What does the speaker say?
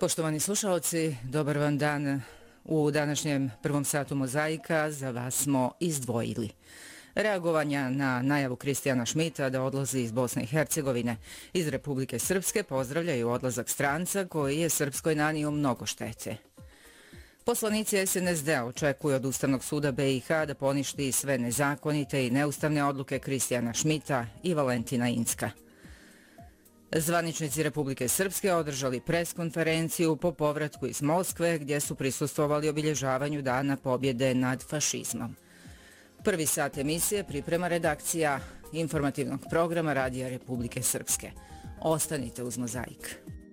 Poštovani slušalci, dobar vam dan. U današnjem prvom satu Mozaika za vas smo izdvojili reagovanja na najavu Kristijana Šmita da odlazi iz Bosne i Hercegovine. Iz Republike Srpske pozdravljaju odlazak stranca koji je Srpskoj nanio mnogo štete. Poslanici SNSD očekuju od Ustavnog suda BiH da poništi sve nezakonite i neustavne odluke Kristijana Šmita i Valentina Incka. Zvaničnici Republike Srpske održali preskonferenciju po povratku iz Moskve gdje su prisustvovali obilježavanju Dana pobjede nad fašizmom. Prvi sat emisije priprema redakcija informativnog programa Radija Republike Srpske. Ostanite uz Mozaik.